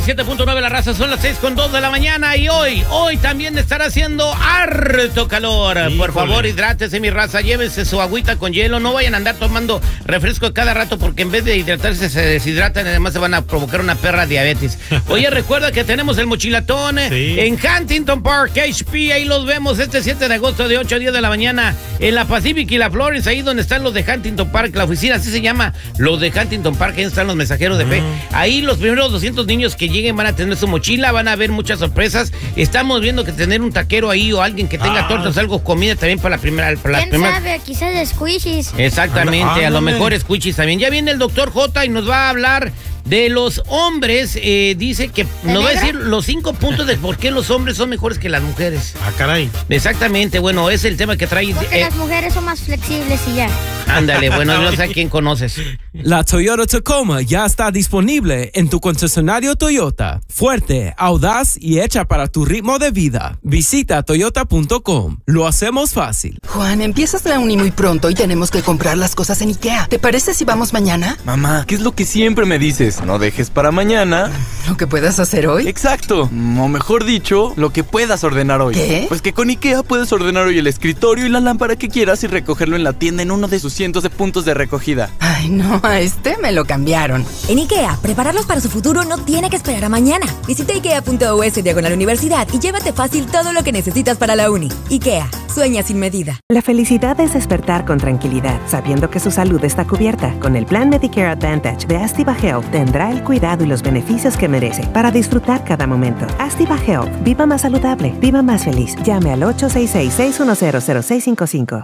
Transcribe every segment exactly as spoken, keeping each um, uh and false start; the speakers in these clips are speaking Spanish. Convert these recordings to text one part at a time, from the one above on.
siete punto nueve la raza, son las seis con dos de la mañana y hoy, hoy también estará haciendo harto calor. Híjole. Por favor, hidrátese mi raza, llévese su agüita con hielo, no vayan a andar tomando refresco cada rato porque en vez de hidratarse se deshidratan y además se van a provocar una perra diabetes. Oye, recuerda que tenemos el mochilatón sí. en Huntington Park, H P, ahí los vemos este siete de agosto de ocho a diez de la mañana en la Pacific y la Florence, ahí donde están los de Huntington Park, la oficina así se llama, los de Huntington Park, ahí están los mensajeros de fe. Ahí los primeros doscientos niños que lleguen van a tener su mochila, van a ver muchas sorpresas. Estamos viendo que tener un taquero ahí o alguien que tenga ah. tortas, algo, comida también para la primera. Para ¿Quién primera... sabe? Quizás squishies. Exactamente, ah, a lo mejor squishies también. Ya viene el doctor J y nos va a hablar de los hombres. Eh, dice que nos va a decir los cinco puntos de por qué los hombres son mejores que las mujeres. Ah, caray. Exactamente, bueno, es el tema que trae. Porque eh... las mujeres son más flexibles y ya. Ándale, bueno, no sé a quién conoces. La Toyota Tacoma ya está disponible en tu concesionario Toyota. Fuerte, audaz y hecha para tu ritmo de vida. Visita toyota punto com. Lo hacemos fácil. Juan, empiezas la uni muy pronto y tenemos que comprar las cosas en IKEA. ¿Te parece si vamos mañana? Mamá, ¿qué es lo que siempre me dices? No dejes para mañana ¿lo que puedas hacer hoy? Exacto, o mejor dicho, lo que puedas ordenar hoy. ¿Qué? Pues que con IKEA puedes ordenar hoy el escritorio y la lámpara que quieras y recogerlo en la tienda en uno de sus cientos de puntos de recogida. Ay, no, a este me lo cambiaron. En IKEA, prepararlos para su futuro no tiene que esperar a mañana. Visita ikea punto u s diagonal universidad y llévate fácil todo lo que necesitas para la uni. IKEA, sueña sin medida. La felicidad es despertar con tranquilidad, sabiendo que su salud está cubierta. Con el plan Medicare Advantage de Activa Health tendrá el cuidado y los beneficios que merece para disfrutar cada momento. Activa Health, viva más saludable, viva más feliz. Llame al ocho seis seis, seis uno cero, cero seis cinco cinco.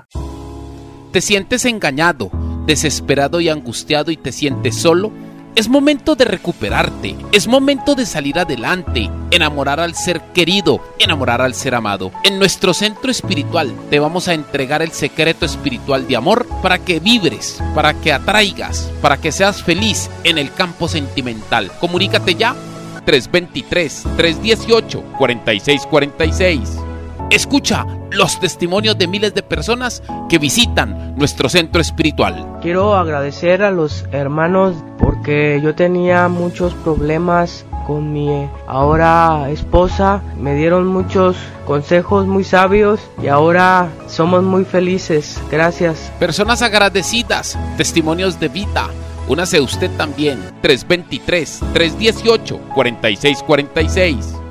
¿Te sientes engañado, desesperado y angustiado y te sientes solo? Es momento de recuperarte, es momento de salir adelante, enamorar al ser querido, enamorar al ser amado. En nuestro centro espiritual te vamos a entregar el secreto espiritual de amor para que vibres, para que atraigas, para que seas feliz en el campo sentimental. Comunícate ya, tres dos tres, tres uno ocho, cuatro seis cuatro seis. Escucha los testimonios de miles de personas que visitan nuestro centro espiritual. Quiero agradecer a los hermanos porque yo tenía muchos problemas con mi ahora esposa. Me dieron muchos consejos muy sabios y ahora somos muy felices. Gracias. Personas agradecidas, testimonios de vida. Únase usted también, tres dos tres, tres uno ocho, cuatro seis cuatro seis.